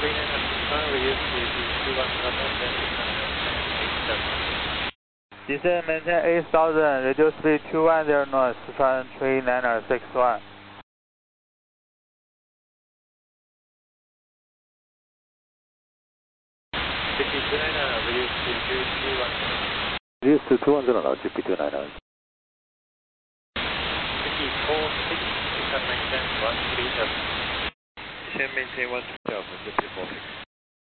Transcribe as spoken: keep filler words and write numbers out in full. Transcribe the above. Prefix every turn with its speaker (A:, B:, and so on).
A: three nine nine, reduce to two one seven, then eight seven.
B: Descend maintain eight thousand, reduce speed two one zero knots, Sichuan three nine six one.
A: G P two nine nine, reduce to two one zero.
C: Reduce to two one zero now, G P two nine nine.
A: G P four six, Sichuan maintain one three seven.
D: Descend maintain one three seven, G P four six.